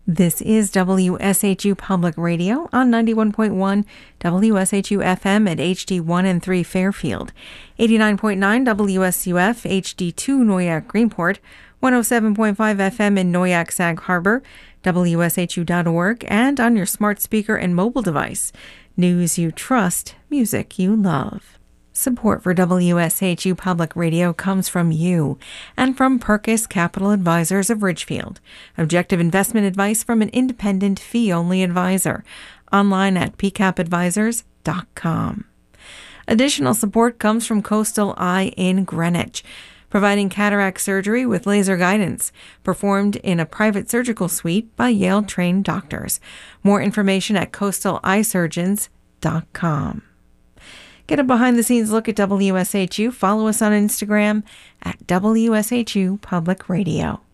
This is WSHU Public Radio on 91.1 WSHU FM at HD1 and 3 Fairfield, 89.9 WSUF HD2 Noyak Greenport, 107.5 FM in Noyak Sag Harbor, WSHU.org, and on your smart speaker and mobile device. News you trust, music you love. Support for WSHU Public Radio comes from you and from Perkis Capital Advisors of Ridgefield. Objective investment advice from an independent fee-only advisor. Online at pcapadvisors.com. Additional support comes from Coastal Eye in Greenwich, providing cataract surgery with laser guidance, performed in a private surgical suite by Yale-trained doctors. More information at coastaleyesurgeons.com. Get a behind-the-scenes look at WSHU. Follow us on Instagram at WSHU Public Radio.